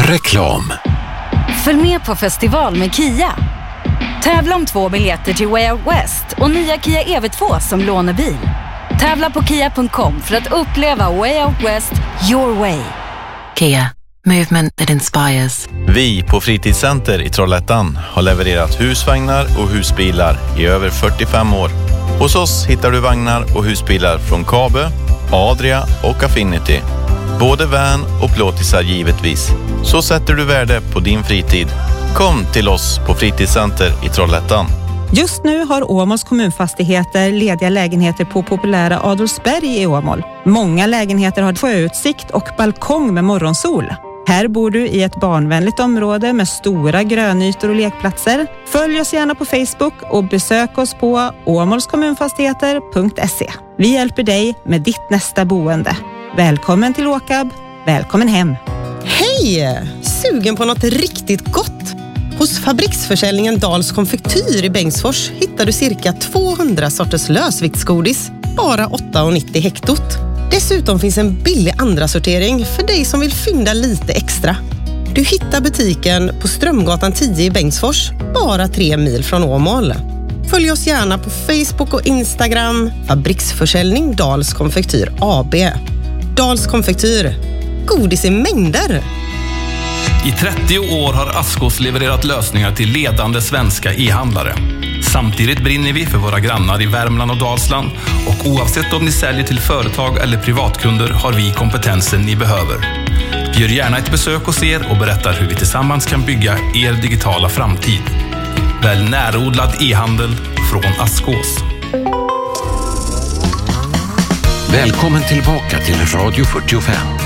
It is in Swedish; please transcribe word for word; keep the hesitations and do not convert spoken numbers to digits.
Reklam. Följ med på festival med Kia. Tävla om två biljetter till Way Out West och nya Kia E V två som lånebil. Tävla på kia punkt com för att uppleva Way Out West your way. Kia. Movement that inspires. Vi på Fritidscenter i Trollhättan har levererat husvagnar och husbilar i över fyrtiofem år. Hos oss hittar du vagnar och husbilar från Kabe, Adria och Affinity. Både van och plåtisar givetvis. Så sätter du värde på din fritid. Kom till oss på Fritidscenter i Trollhättan. Just nu har Åmåls kommunfastigheter lediga lägenheter på populära Adolfsberg i Åmål. Många lägenheter har sjöutsikt och balkong med morgonsol. Här bor du i ett barnvänligt område med stora grönytor och lekplatser. Följ oss gärna på Facebook och besök oss på åmålskommunfastigheter punkt se. Vi hjälper dig med ditt nästa boende. Välkommen till Åkab. Välkommen hem. Hej! Sugen på något riktigt gott? Hos fabriksförsäljningen Dals konfektyr i Bengtsfors hittar du cirka tvåhundra sorters lösviktsgodis, bara åtta kronor nittio hektot. Dessutom finns en billig andra sortering för dig som vill fynda lite extra. Du hittar butiken på Strömgatan tio i Bengtsfors, bara tre mil från Åmål. Följ oss gärna på Facebook och Instagram, fabriksförsäljning Dals konfektyr A B. Dals konfektyr, godis i mängder. I trettio år har Askås levererat lösningar till ledande svenska e-handlare. Samtidigt brinner vi för våra grannar i Värmland och Dalsland, och oavsett om ni säljer till företag eller privatkunder har vi kompetensen ni behöver. Gör gärna ett besök hos er och berättar hur vi tillsammans kan bygga er digitala framtid. Välj närodlad e-handel från Askås. Välkommen tillbaka till Radio fyrtiofem.